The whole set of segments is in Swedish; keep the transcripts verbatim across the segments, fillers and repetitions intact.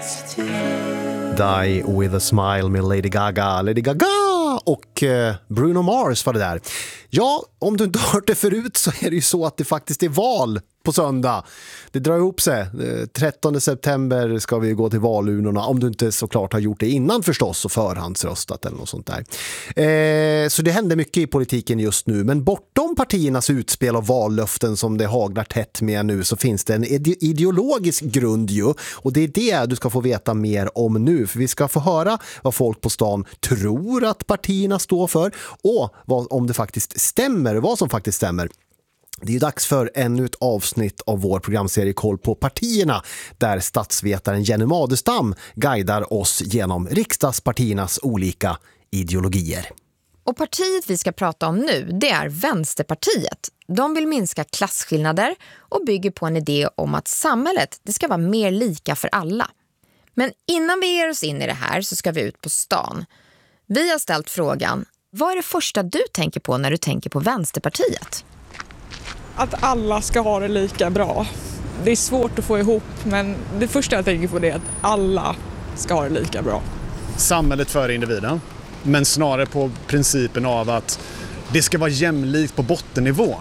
Die with a smile med Lady Gaga. Lady Gaga och eh, Bruno Mars var det där. Ja, om du inte har hört det förut så är det ju så att det faktiskt är val på söndag. Det drar ihop sig. trettonde september ska vi gå till valurnorna, om du inte såklart har gjort det innan förstås och förhandsröstat eller något sånt där. Eh, så det händer mycket i politiken just nu, men bortom partiernas utspel och vallöften som det haglar tätt med nu så finns det en ide- ideologisk grund ju, och det är det du ska få veta mer om nu, för vi ska få höra vad folk på stan tror att partierna står för och vad, om det faktiskt stämmer, vad som faktiskt stämmer. Det är ju dags för ännu ett avsnitt av vår programserie Koll på partierna, där statsvetaren Jenny Madestam guidar oss genom riksdagspartiernas olika ideologier. Och partiet vi ska prata om nu, det är Vänsterpartiet. De vill minska klasskillnader och bygger på en idé om att samhället det ska vara mer lika för alla. Men innan vi ger oss in i det här så ska vi ut på stan. Vi har ställt frågan, vad är det första du tänker på när du tänker på Vänsterpartiet? Att alla ska ha det lika bra. Det är svårt att få ihop, men det första jag tänker på är att alla ska ha det lika bra. Samhället före individen, men snarare på principen av att det ska vara jämlikt på bottennivån.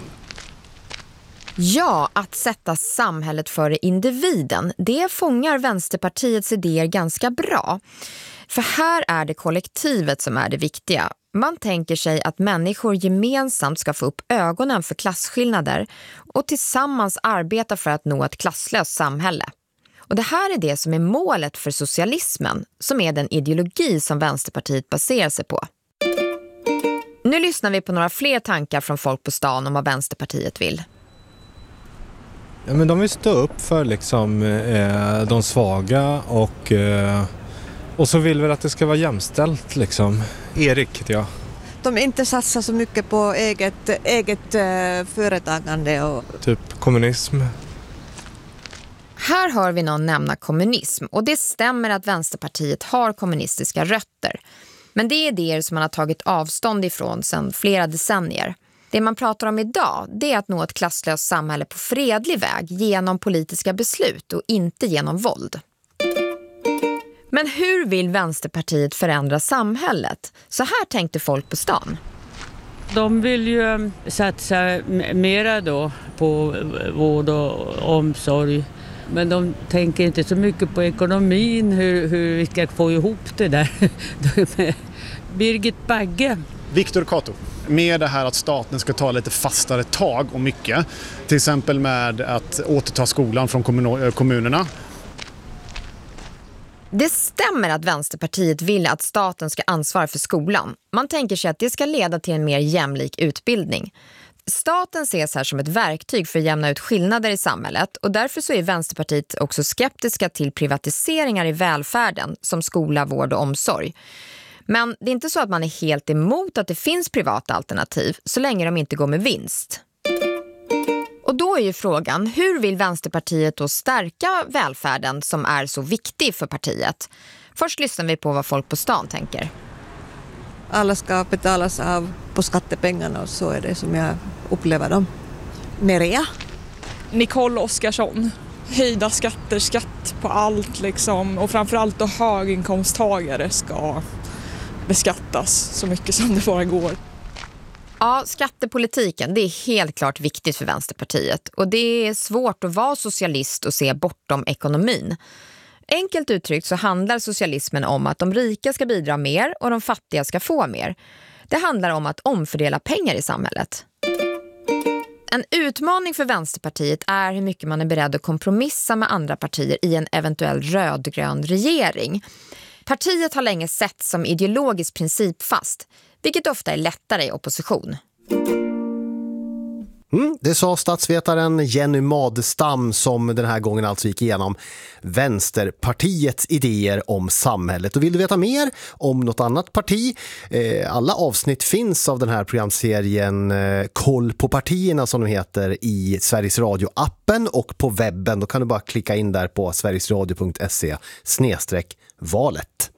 Ja, att sätta samhället före individen, det fångar Vänsterpartiets idéer ganska bra. För här är det kollektivet som är det viktiga. Man tänker sig att människor gemensamt ska få upp ögonen för klasskillnader och tillsammans arbeta för att nå ett klasslöst samhälle. Och det här är det som är målet för socialismen, som är den ideologi som Vänsterpartiet baserar sig på. Nu lyssnar vi på några fler tankar från folk på stan om vad Vänsterpartiet vill. Ja, men de vill stå upp för liksom, eh, de svaga och... Eh... Och så vill väl att det ska vara jämställt liksom. Erik, ja. De inte satsar så mycket på eget, eget uh, företagande. Och... Typ kommunism. Här hör vi någon nämna kommunism, och det stämmer att Vänsterpartiet har kommunistiska rötter. Men det är idéer som man har tagit avstånd ifrån sedan flera decennier. Det man pratar om idag, det är att nå ett klasslöst samhälle på fredlig väg genom politiska beslut och inte genom våld. Men hur vill Vänsterpartiet förändra samhället? Så här tänkte folk på stan. De vill ju satsa mera då på vård och omsorg. Men de tänker inte så mycket på ekonomin, hur, hur vi ska få ihop det där. Birgit Bagge. Viktor Kato. Med det här att staten ska ta lite fastare tag om mycket. Till exempel med att återta skolan från kommunerna. Det stämmer att Vänsterpartiet vill att staten ska ansvara för skolan. Man tänker sig att det ska leda till en mer jämlik utbildning. Staten ses här som ett verktyg för att jämna ut skillnader i samhället, och därför så är Vänsterpartiet också skeptiska till privatiseringar i välfärden som skola, vård och omsorg. Men det är inte så att man är helt emot att det finns privata alternativ så länge de inte går med vinst. Och då är ju frågan, hur vill Vänsterpartiet då stärka välfärden som är så viktig för partiet? Först lyssnar vi på vad folk på stan tänker. Alla ska betalas av på skattepengarna, och så är det som jag upplever dem. Nerea? Nicole Oskarsson. Höjda skatter, skatt på allt liksom. Och framförallt då höginkomsttagare ska beskattas så mycket som det bara går. Ja, skattepolitiken, det är helt klart viktigt för Vänsterpartiet. Och det är svårt att vara socialist och se bortom ekonomin. Enkelt uttryckt så handlar socialismen om att de rika ska bidra mer och de fattiga ska få mer. Det handlar om att omfördela pengar i samhället. En utmaning för Vänsterpartiet är hur mycket man är beredd att kompromissa med andra partier i en eventuell rödgrön regering. Partiet har länge sett som ideologiskt principfast, vilket ofta är lättare i opposition. Mm, det sa statsvetaren Jenny Madestam, som den här gången alltså gick igenom Vänsterpartiets idéer om samhället. Och vill du veta mer om något annat parti? Eh, alla avsnitt finns av den här programserien eh, Koll på partierna som de heter i Sveriges Radio-appen och på webben. Då kan du bara klicka in där på sverigesradio punkt se snedstreck valet.